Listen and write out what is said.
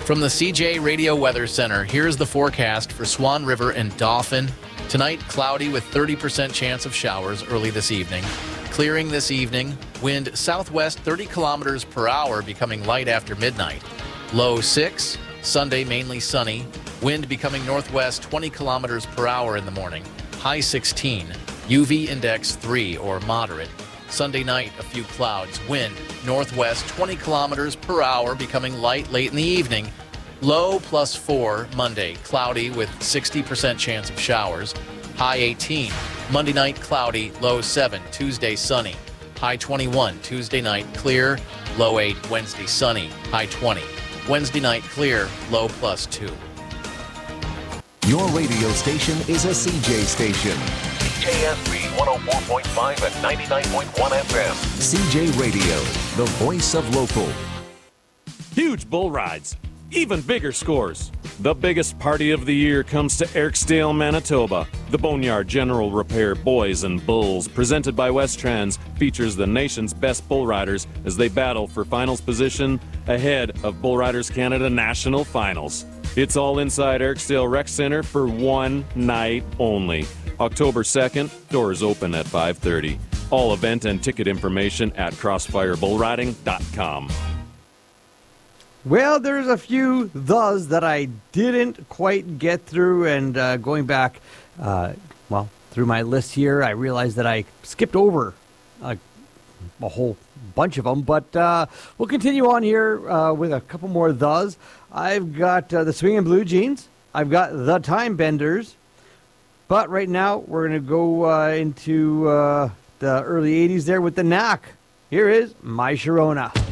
From the CJ Radio Weather Center, here's the forecast for Swan River and Dauphin. Tonight, cloudy with 30% chance of showers early this evening. Clearing this evening, wind southwest 30 kilometers per hour, becoming light after midnight. Low 6. Sunday, mainly sunny. Wind becoming northwest 20 kilometers per hour in the morning. High 16. UV index 3 or moderate. Sunday night, a few clouds. Wind northwest 20 kilometers per hour, becoming light late in the evening. Low +4 Monday, cloudy with 60% chance of showers. High 18. Monday night, cloudy. Low 7. Tuesday, sunny. High 21. Tuesday night, clear. Low 8. Wednesday, sunny. High 20. Wednesday night, clear. Low +2. Your radio station is a CJ station. CJSB 104.5 and 99.1 FM. CJ Radio, the voice of local. Huge bull rides, even bigger scores. The biggest party of the year comes to Erixdale, Manitoba. The Boneyard General Repair Boys and Bulls, presented by Westrans, features the nation's best bull riders as they battle for finals position ahead of Bull Riders Canada National Finals. It's all inside Erixdale Rec Center for one night only. October 2nd, doors open at 5:30. All event and ticket information at crossfirebullriding.com. Well, there's a few thes that I didn't quite get through, and going back, through my list here, I realized that I skipped over a whole bunch of them, but we'll continue on here with a couple more thes. I've got the Swingin' Blue Jeans. I've got the Time Benders. But right now, we're going to go into the early 80s there with the Knack. Here is My Sharona.